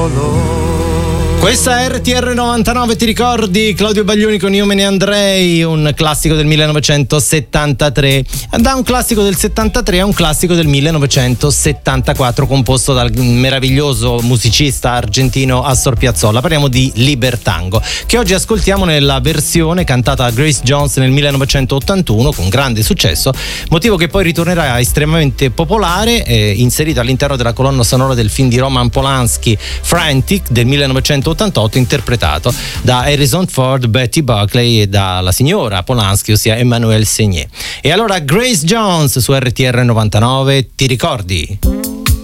Questa è RTR 99, ti ricordi? Claudio Baglioni con Io me ne andrei, un classico del 1973. Da un classico del 73 a un classico del 1974 composto dal meraviglioso musicista argentino Astor Piazzolla. Parliamo di Libertango, che oggi ascoltiamo nella versione cantata da Grace Jones nel 1981 con grande successo, motivo che poi ritornerà estremamente popolare, inserito all'interno della colonna sonora del film di Roman Polanski Frantic del 1988, interpretato da Harrison Ford, Betty Buckley e dalla signora Polanski, ossia Emmanuelle Seigné. E allora Grace Jones su RTR 99, ti ricordi?